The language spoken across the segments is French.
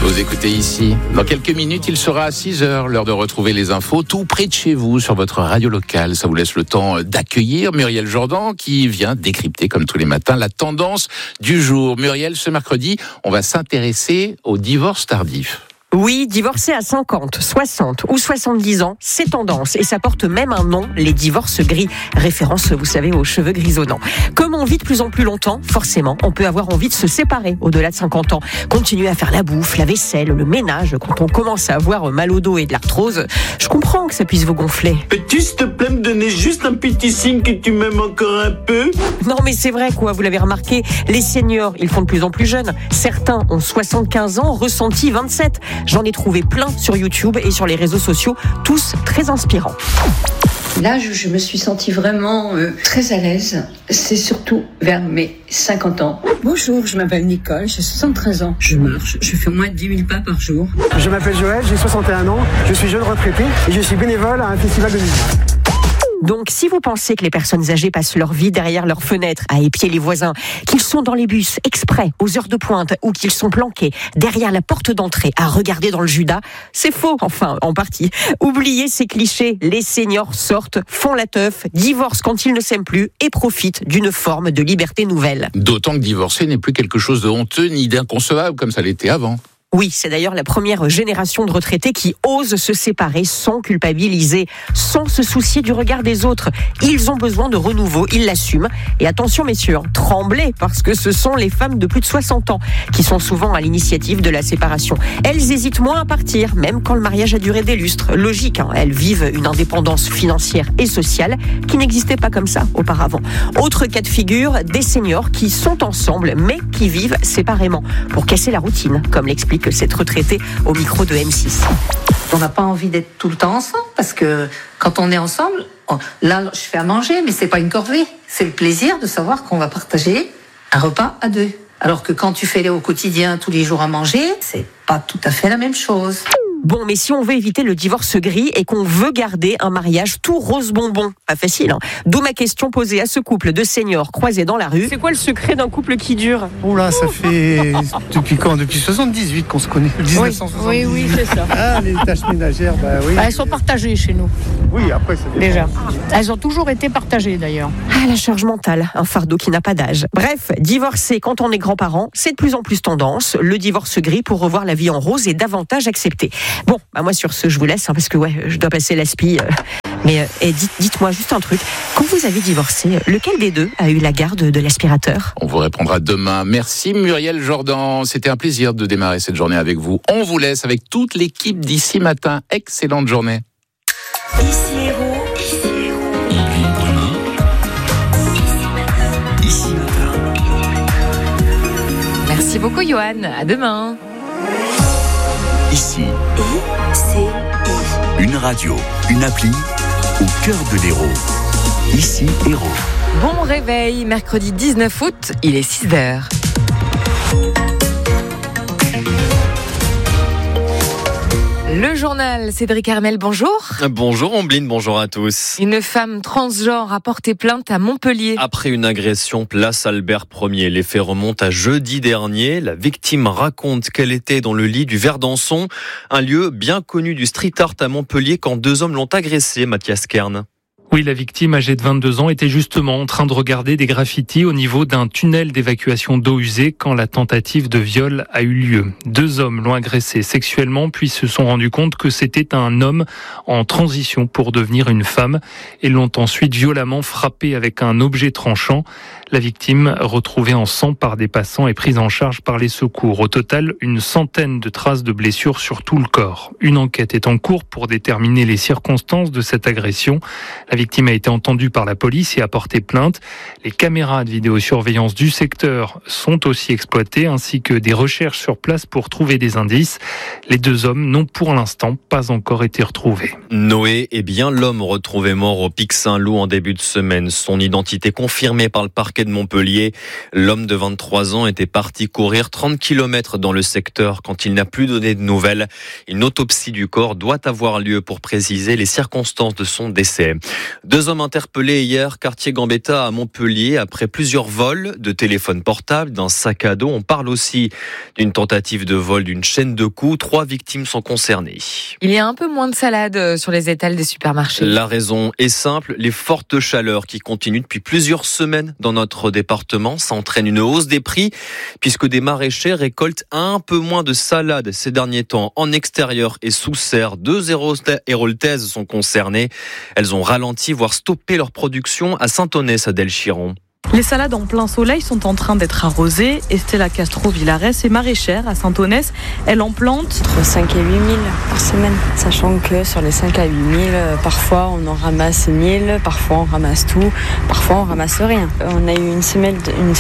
Vous écoutez ici. Dans quelques minutes, il sera à 6h, l'heure de retrouver les infos tout près de chez vous sur votre radio locale. Ça vous laisse le temps d'accueillir Muriel Jourdan qui vient décrypter comme tous les matins la tendance du jour. Muriel, ce mercredi, on va s'intéresser au divorce tardif. Oui, divorcer à 50, 60 ou 70 ans, c'est tendance et ça porte même un nom, les divorces gris. Référence, vous savez, aux cheveux grisonnants. Comme on vit de plus en plus longtemps, forcément, on peut avoir envie de se séparer au-delà de 50 ans. Continuer à faire la bouffe, la vaisselle, le ménage, quand on commence à avoir mal au dos et de l'arthrose, je comprends que ça puisse vous gonfler. Peux-tu, s'il te plaît, me donner juste un petit signe que tu m'aimes encore un peu ? Non mais c'est vrai quoi, vous l'avez remarqué, les seniors, ils font de plus en plus jeunes. Certains ont 75 ans, ressentis 27. J'en ai trouvé plein sur YouTube et sur les réseaux sociaux, tous très inspirants. Là, je me suis sentie vraiment très à l'aise. C'est surtout vers mes 50 ans. Bonjour, je m'appelle Nicole, j'ai 73 ans. Je marche, je fais au moins 10 000 pas par jour. Je m'appelle Joël, j'ai 61 ans, je suis jeune retraité et je suis bénévole à un festival de musique. Donc, si vous pensez que les personnes âgées passent leur vie derrière leurs fenêtres à épier les voisins, qu'ils sont dans les bus exprès aux heures de pointe ou qu'ils sont planqués derrière la porte d'entrée à regarder dans le Judas, c'est faux, enfin, en partie. Oubliez ces clichés. Les seniors sortent, font la teuf, divorcent quand ils ne s'aiment plus et profitent d'une forme de liberté nouvelle. D'autant que divorcer n'est plus quelque chose de honteux ni d'inconcevable comme ça l'était avant. Oui, c'est d'ailleurs la première génération de retraités qui osent se séparer sans culpabiliser, sans se soucier du regard des autres. Ils ont besoin de renouveau, ils l'assument. Et attention messieurs, tremblez parce que ce sont les femmes de plus de 60 ans qui sont souvent à l'initiative de la séparation. Elles hésitent moins à partir, même quand le mariage a duré des lustres. Logique, elles vivent une indépendance financière et sociale qui n'existait pas comme ça auparavant. Autre cas de figure, des seniors qui sont ensemble mais qui vivent séparément pour casser la routine, comme l'explique cette retraitée au micro de M6. On n'a pas envie d'être tout le temps ensemble parce que quand on est ensemble, là je fais à manger mais c'est pas une corvée, c'est le plaisir de savoir qu'on va partager un repas à deux. Alors que quand tu fais au quotidien tous les jours à manger, c'est pas tout à fait la même chose. Bon, mais si on veut éviter le divorce gris et qu'on veut garder un mariage tout rose bonbon, pas facile, D'où ma question posée à ce couple de seniors croisés dans la rue. C'est quoi le secret d'un couple qui dure ? Oula, ça fait depuis quand ? Depuis 78 qu'on se connaît. 1978. Oui, c'est ça. Ah, les tâches ménagères, oui. Elles sont partagées chez nous, Oui, après ça dépend. déjà. Elles ont toujours été partagées d'ailleurs. Ah, la charge mentale, un fardeau qui n'a pas d'âge. Bref, divorcer quand on est grand-parent, c'est de plus en plus tendance. Le divorce gris pour revoir la vie en rose est davantage accepté. Bon, moi sur ce, je vous laisse, parce que je dois passer l'aspi. Mais dites-moi juste un truc. Quand vous avez divorcé, lequel des deux a eu la garde de l'aspirateur ? On vous répondra demain. Merci Muriel Jourdan. C'était un plaisir de démarrer cette journée avec vous. On vous laisse avec toute l'équipe d'ici matin. Excellente journée. Ici Héros. Il vit demain. Ici matin. Merci beaucoup Johan. À demain. Ici. Une radio, une appli au cœur de l'Hérault. Ici Hérault. Bon réveil, mercredi 19 août, il est 6h. Le journal, Cédric Armel, bonjour. Bonjour Ombline, bonjour à tous. Une femme transgenre a porté plainte à Montpellier. Après une agression place Albert Ier, les faits remontent à jeudi dernier. La victime raconte qu'elle était dans le lit du Verdançon, un lieu bien connu du street art à Montpellier quand deux hommes l'ont agressée, Mathias Kern. Oui, la victime, âgée de 22 ans, était justement en train de regarder des graffitis au niveau d'un tunnel d'évacuation d'eau usée quand la tentative de viol a eu lieu. Deux hommes l'ont agressée sexuellement puis se sont rendus compte que c'était un homme en transition pour devenir une femme et l'ont ensuite violemment frappé avec un objet tranchant. La victime, retrouvée en sang par des passants, est prise en charge par les secours. Au total, une centaine de traces de blessures sur tout le corps. Une enquête est en cours pour déterminer les circonstances de cette agression. La victime a été entendue par la police et a porté plainte. Les caméras de vidéosurveillance du secteur sont aussi exploitées, ainsi que des recherches sur place pour trouver des indices. Les deux hommes n'ont pour l'instant pas encore été retrouvés. Noé est bien l'homme retrouvé mort au Pic Saint-Loup en début de semaine. Son identité confirmée par le parquet de Montpellier. L'homme de 23 ans était parti courir 30 km dans le secteur quand il n'a plus donné de nouvelles. Une autopsie du corps doit avoir lieu pour préciser les circonstances de son décès. 2 hommes interpellés hier, quartier Gambetta à Montpellier, après plusieurs vols de téléphones portables, d'un sac à dos. On parle aussi d'une tentative de vol d'une chaîne de coups. 3 victimes sont concernées. Il y a un peu moins de salade sur les étals des supermarchés. La raison est simple, les fortes chaleurs qui continuent depuis plusieurs semaines dans notre département. Ça entraîne une hausse des prix, puisque des maraîchers récoltent un peu moins de salade ces derniers temps en extérieur et sous serre. 2 héroltaises sont concernées. Elles ont ralenti, voire stoppé leur production à Saint-Onès-à-Del Chiron. Les salades en plein soleil sont en train d'être arrosées. Estella Castro-Villares est maraîchère à Saint-Onès. Elle en plante entre 5 et 8 000 par semaine. Sachant que sur les 5 à 8 000, parfois on en ramasse 1000, parfois on ramasse tout, parfois on ramasse rien. On a eu une semaine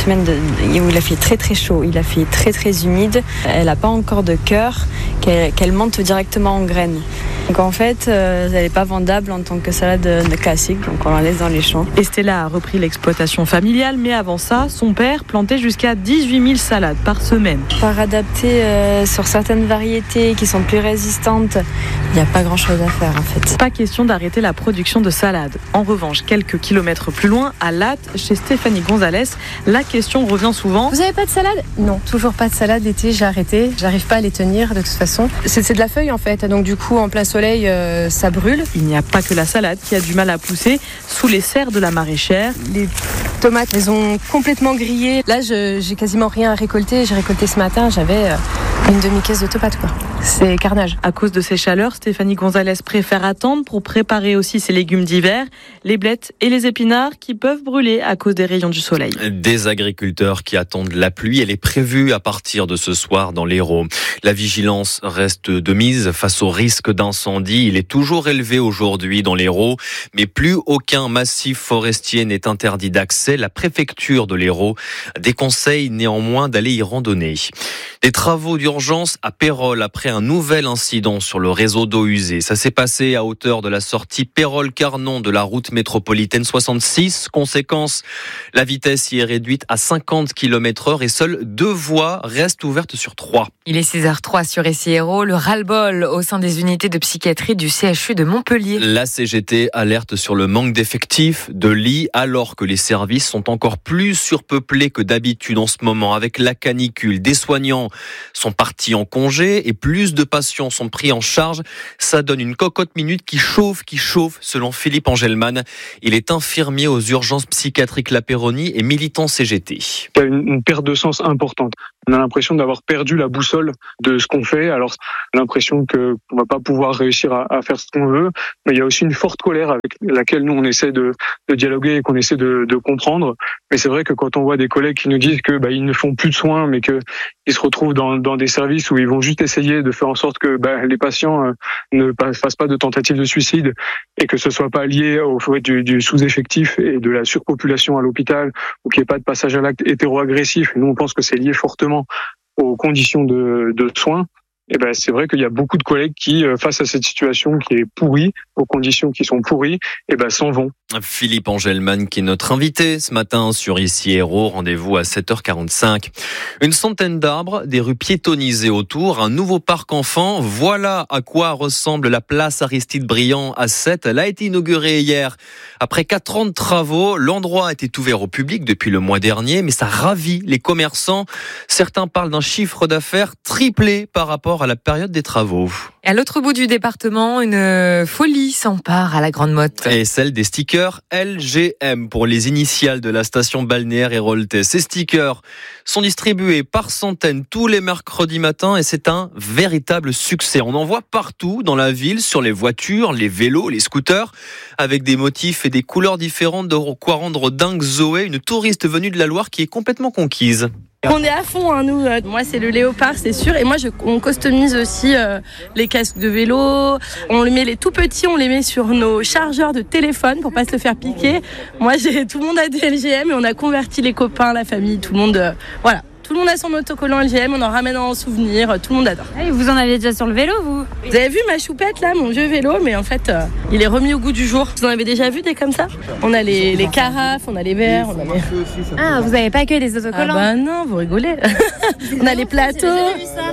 où il a fait très très chaud, il a fait très très humide. Elle n'a pas encore de cœur qu'elle monte directement en graines. Donc en fait, elle n'est pas vendable en tant que salade classique, donc on la laisse dans les champs. Estella a repris l'exploitation familiale, mais avant ça, son père plantait jusqu'à 18 000 salades par semaine. Par adapter sur certaines variétés qui sont plus résistantes, il n'y a pas grand-chose à faire en fait. Pas question d'arrêter la production de salades. En revanche, quelques kilomètres plus loin, à Latte, chez Stéphanie Gonzalez, la question revient souvent. Vous n'avez pas de salade ? Non, toujours pas de salade l'été, j'ai arrêté. J'arrive pas à les tenir de toute façon. C'est de la feuille en fait, donc du coup en plein soleil, ça brûle. Il n'y a pas que la salade qui a du mal à pousser sous les serres de la maraîchère. Les tomates, elles ont complètement grillé. Là, j'ai quasiment rien à récolter. J'ai récolté ce matin, j'avais une demi-caisse de tomates, quoi. C'est carnage. À cause de ces chaleurs, Stéphanie Gonzalez préfère attendre pour préparer aussi ses légumes d'hiver, les blettes et les épinards qui peuvent brûler à cause des rayons du soleil. Des agriculteurs qui attendent la pluie. Elle est prévue à partir de ce soir dans l'Hérault. La vigilance reste de mise face au risque d'incendie. Il est toujours élevé aujourd'hui dans l'Hérault, mais plus aucun massif forestier n'est interdit d'accès. La préfecture de l'Hérault déconseille néanmoins d'aller y randonner. Des travaux d'urgence à Pérols après un nouvel incident sur le réseau d'eau usée. Ça s'est passé à hauteur de la sortie Pérols-Carnon de la route métropolitaine 66. Conséquence, la vitesse y est réduite à 50 km/h et seules 2 voies restent ouvertes sur 3. Il est 6h03 sur SI-Hérault. Le ras-le-bol au sein des unités de psychiatrie du CHU de Montpellier. La CGT alerte sur le manque d'effectifs, de lits, alors que les services sont encore plus surpeuplés que d'habitude en ce moment. Avec la canicule, des soignants sont partis en congé et plus de patients sont pris en charge. Ça donne une cocotte minute qui chauffe, selon Philippe Angelman. Il est infirmier aux urgences psychiatriques La Péronie et militant CGT. Il y a une perte de sens importante. On a l'impression d'avoir perdu la boussole de ce qu'on fait. Alors, on a l'impression qu'on va pas pouvoir réussir à faire ce qu'on veut. Mais il y a aussi une forte colère avec laquelle nous, on essaie de dialoguer et qu'on essaie de comprendre. Mais c'est vrai que quand on voit des collègues qui nous disent que ils ne font plus de soins, mais qu'ils se retrouvent dans des services où ils vont juste essayer de faire en sorte que les patients ne fassent pas de tentative de suicide et que ce soit pas lié au fait du sous-effectif et de la surpopulation à l'hôpital ou qu'il n'y ait pas de passage à l'acte hétéro-agressif. Nous, on pense que c'est lié fortement aux conditions de soins. Et c'est vrai qu'il y a beaucoup de collègues qui, face à cette situation qui est pourrie, aux conditions qui sont pourries, s'en vont. Philippe Angelman qui est notre invité ce matin sur SI-Hérault. Rendez-vous à 7h45. Une centaine d'arbres, des rues piétonnisées autour, un nouveau parc enfant. Voilà à quoi ressemble la place Aristide Briand à Sète. Elle a été inaugurée hier. Après 4 ans de travaux, l'endroit était ouvert au public depuis le mois dernier, mais ça ravit les commerçants. Certains parlent d'un chiffre d'affaires triplé par rapport à la période des travaux. Et à l'autre bout du département, une folie s'empare à la Grande Motte. Et celle des stickers LGM pour les initiales de la station balnéaire héroltaise. Ces stickers sont distribués par centaines tous les mercredis matins et c'est un véritable succès. On en voit partout dans la ville, sur les voitures, les vélos, les scooters, avec des motifs et des couleurs différentes, de quoi rendre dingue Zoé, une touriste venue de la Loire qui est complètement conquise. On est à fond, nous. Moi, c'est le léopard, c'est sûr. Et moi, on customise aussi les casques de vélo. On les met les tout petits, on les met sur nos chargeurs de téléphone pour pas se le faire piquer. Moi, tout le monde a des LGM et on a converti les copains, la famille, tout le monde. Voilà. Tout le monde a son autocollant LGM, on en ramène en souvenir, tout le monde adore. Et vous en allez déjà sur le vélo, vous ? Vous avez vu ma choupette là, mon vieux vélo, mais en fait, il est remis au goût du jour. Vous en avez déjà vu des comme ça ? On a les carafes, on a les verres, on a les... Ah, vous n'avez pas que des autocollants ? Ah bah non, vous rigolez. On a les plateaux.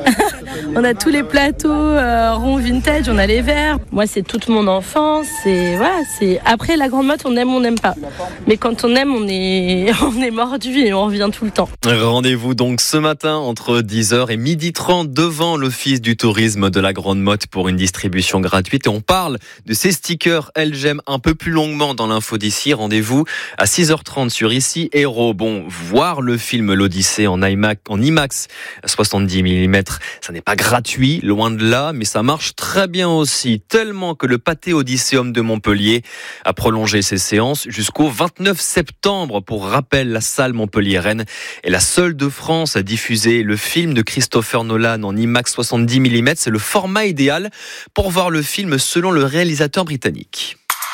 On a tous les plateaux ronds vintage, on a les verres. Moi, c'est toute mon enfance. C'est après la grande motte, on aime, on n'aime pas. Mais quand on aime, on est mordu et on revient tout le temps. Rendez-vous donc ce matin entre 10h et 12h30 devant l'Office du tourisme de la Grande Motte pour une distribution gratuite. Et on parle de ces stickers LGM un peu plus longuement dans l'info d'ici. Rendez-vous à 6h30 sur Ici Héros. Bon, voir le film L'Odyssée en IMAX 70 mm, ça n'est pas gratuit, loin de là, mais ça marche très bien aussi, tellement que le Pâté Odysseum de Montpellier a prolongé ses séances jusqu'au 29 septembre. Pour rappel, la salle montpelliéraine est la seule de France à diffuser le film de Christopher Nolan en IMAX 70 mm. C'est le format idéal pour voir le film selon le réalisateur britannique.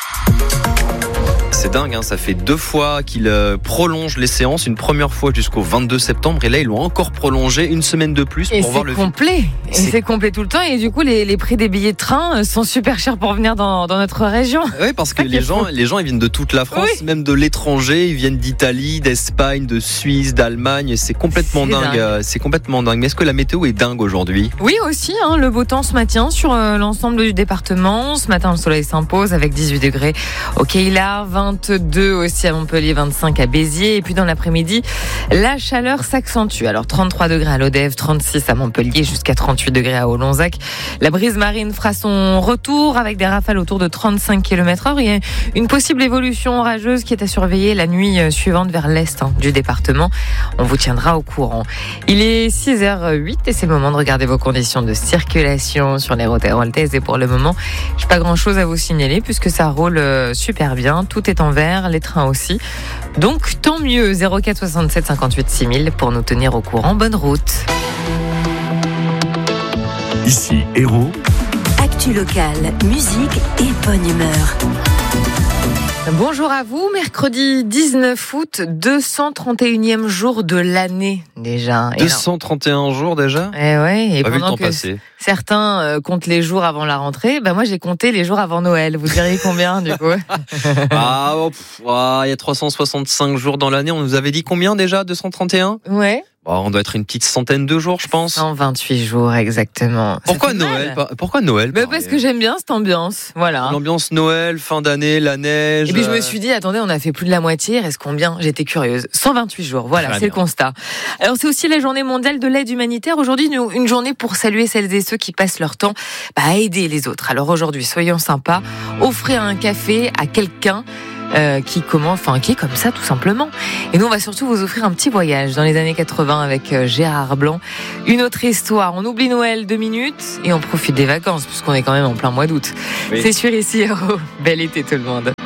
C'est dingue, ça fait 2 fois qu'il prolonge les séances, une première fois jusqu'au 22 septembre et là ils l'ont encore prolongé une semaine de plus pour voir le film. C'est complet tout le temps et du coup les prix des billets de train sont super chers pour venir dans notre région. Oui, parce que les gens ils viennent de toute la France, même de l'étranger, ils viennent d'Italie, d'Espagne, de Suisse, d'Allemagne, c'est complètement dingue. C'est complètement dingue. Mais est-ce que la météo est dingue aujourd'hui ? Oui aussi, le beau temps se maintient sur l'ensemble du département. Ce matin le soleil s'impose avec 18 degrés au Keilar, 22 aussi à Montpellier, 25 à Béziers. Et puis dans l'après-midi, la chaleur s'accentue. Alors 33 degrés à Lodève, 36 à Montpellier, jusqu'à 38 degrés à Olonzac. La brise marine fera son retour avec des rafales autour de 35 km/h. Il y a une possible évolution orageuse qui est à surveiller la nuit suivante vers l'est du département. On vous tiendra au courant. Il est 6h08 et c'est le moment de regarder vos conditions de circulation sur les routes héroltaises. Et pour le moment, j'ai pas grand-chose à vous signaler puisque ça roule super bien. Tout est en vert, les trains aussi. Donc tant mieux. 04 67 58 6000 pour nous tenir au courant. Bonne route. Ici Héros. Actu locale, musique et bonne humeur. Bonjour à vous, mercredi 19 août, 231e jour de l'année déjà. 231 jours déjà ? Et pas vu le pendant temps que passer. Certains comptent les jours avant la rentrée, moi j'ai compté les jours avant Noël. Vous diriez combien du coup ? Il y a 365 jours dans l'année, on nous avait dit combien déjà ? 231 ? Ouais. On doit être une petite centaine de jours, je pense. 128 jours, exactement. Pourquoi Noël ? Pourquoi Noël ? Parce que j'aime bien cette ambiance, voilà. L'ambiance Noël, fin d'année, la neige. Et puis je me suis dit, attendez, on a fait plus de la moitié, il reste combien ? J'étais curieuse. 128 jours, voilà, c'est le constat. Alors c'est aussi la journée mondiale de l'aide humanitaire. Aujourd'hui, une journée pour saluer celles et ceux qui passent leur temps à aider les autres. Alors aujourd'hui, soyons sympas, offrez un café à quelqu'un qui est comme ça tout simplement. Et nous on va surtout vous offrir un petit voyage dans les années 80 avec Gérard Blanc. Une autre histoire, on oublie Noël 2 minutes et on profite des vacances puisqu'on est quand même en plein mois d'août. Oui. C'est sûr Ici Héros, bel été tout le monde.